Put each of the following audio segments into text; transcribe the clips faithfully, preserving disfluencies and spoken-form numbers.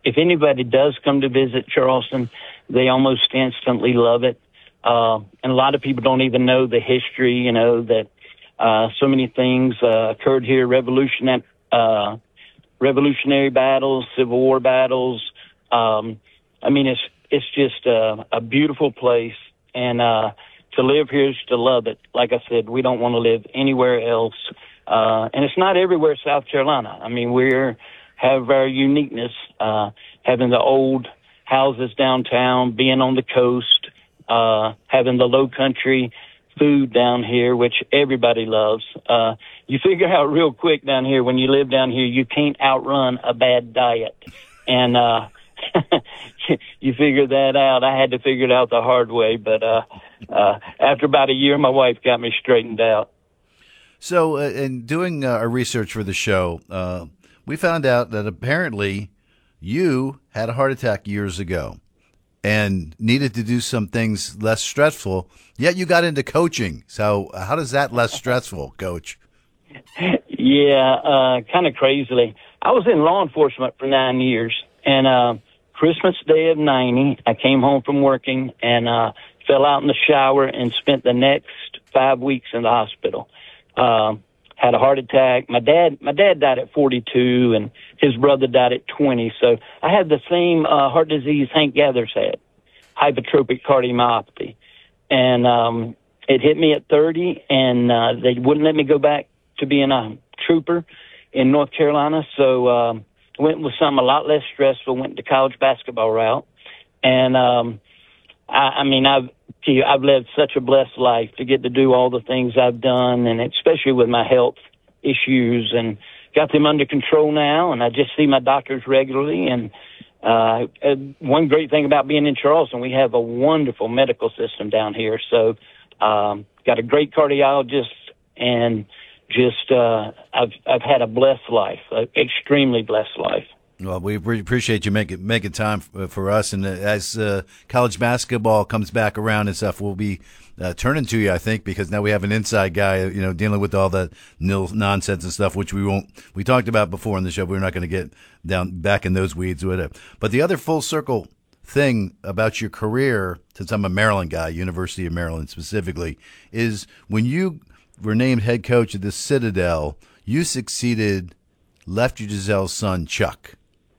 if anybody does come to visit Charleston, they almost instantly love it. Uh, and a lot of people don't even know the history, you know, that uh, so many things uh, occurred here, revolutionary, uh, revolutionary battles, Civil War battles. Um, I mean, it's it's just a, a beautiful place. And uh, to live here is to love it. Like I said, we don't want to live anywhere else. Uh, and it's not everywhere South Carolina. I mean, we're have our uniqueness, uh, having the old houses downtown, being on the coast, uh, having the low country food down here, which everybody loves. Uh, you figure out real quick down here, when you live down here, you can't outrun a bad diet. And, uh, you figure that out. I had to figure it out the hard way, but, uh, uh, after about a year, my wife got me straightened out. So, uh, in doing uh, our research for the show, uh, we found out that apparently you had a heart attack years ago and needed to do some things less stressful, yet you got into coaching. So how does that less stressful, Coach? Yeah, uh, kind of crazily. I was in law enforcement for nine years, and uh, Christmas Day of ninety, I came home from working and uh, fell out in the shower and spent the next five weeks in the hospital. Um, had a heart attack. My dad, my dad died at forty-two, and his brother died at twenty. So I had the same uh, heart disease Hank Gathers had, hypertrophic cardiomyopathy, and um, it hit me at thirty. And uh, they wouldn't let me go back to being a trooper in North Carolina. So um, went with something a lot less stressful. Went the college basketball route, and um, I, I mean, I've I've lived such a blessed life to get to do all the things I've done, and especially with my health issues, and got them under control now. And I just see my doctors regularly. And uh, one great thing about being in Charleston, we have a wonderful medical system down here. So um, got a great cardiologist, and just uh, I've I've had a blessed life, an extremely blessed life. Well, we appreciate you making making time for us, and as uh, college basketball comes back around and stuff, we'll be uh, turning to you, I think, because now we have an inside guy, you know, dealing with all that nil nonsense and stuff, which we won't. We talked about before in the show. We're not going to get down back in those weeds with it. But the other full circle thing about your career, since I'm a Maryland guy, University of Maryland specifically, is when you were named head coach of the Citadel, you succeeded Lefty Driesell's son, Chuck.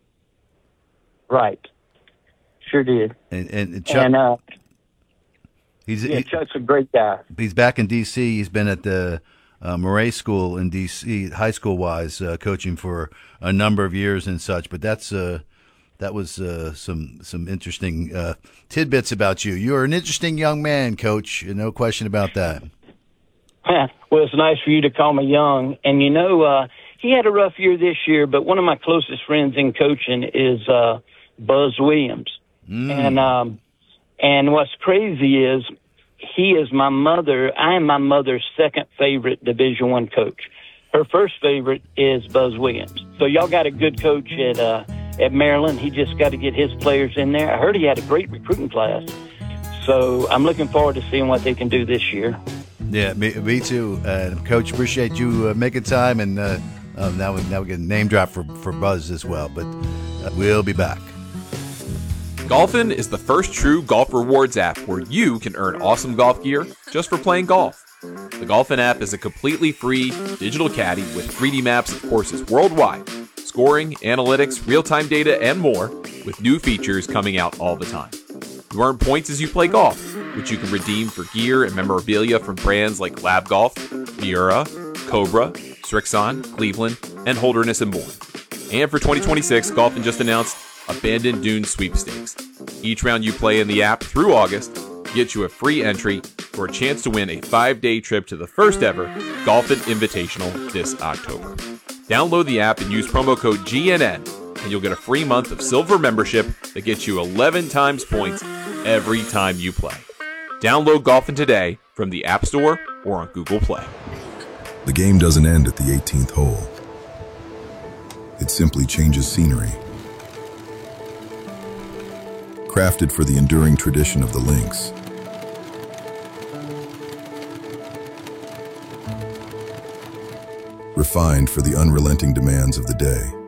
Right. Sure did. And, and Chuck, and, uh, he's, yeah, he, Chuck's a great guy. He's back in D C He's been at the uh, Murray School in D C, high school wise, uh, coaching for a number of years and such. But that's uh, that was uh, some some interesting uh, tidbits about you. You're an interesting young man, Coach. No question about that. Well, it's nice for you to call me young. And, you know, uh, he had a rough year this year, but one of my closest friends in coaching is uh, Buzz Williams. Mm. And um, and what's crazy is he is my mother. I am my mother's second favorite Division One coach. Her first favorite is Buzz Williams. So y'all got a good coach at uh, at Maryland. He just got to get his players in there. I heard he had a great recruiting class. So I'm looking forward to seeing what they can do this year. Yeah, me, me too. Uh, Coach, appreciate you uh, making time, and uh, uh, now we now we get a name drop for, for Buzz as well. But uh, we'll be back. Golfin is the first true golf rewards app where you can earn awesome golf gear just for playing golf. The Golfin app is a completely free digital caddy with three D maps of courses worldwide, scoring, analytics, real-time data, and more, with new features coming out all the time. You earn points as you play golf, which you can redeem for gear and memorabilia from brands like Lab Golf, Miura, Cobra, Strixon, Cleveland, and Holderness and Bourne. And for twenty twenty-six, Golfin just announced Abandoned Dunes Sweepstakes. Each round you play in the app through August gets you a free entry for a chance to win a five-day trip to the first ever Golfin Invitational this October. Download the app and use promo code G N N, and you'll get a free month of silver membership that gets you eleven times points every time you play. Download Golfin today from the App Store or on Google Play. The game doesn't end at the eighteenth hole. It simply changes scenery. Crafted for the enduring tradition of the links. Refined for the unrelenting demands of the day.